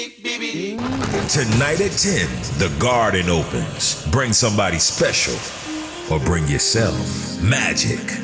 Tonight at 10, the Garden opens. Bring somebody special or bring yourself. Magic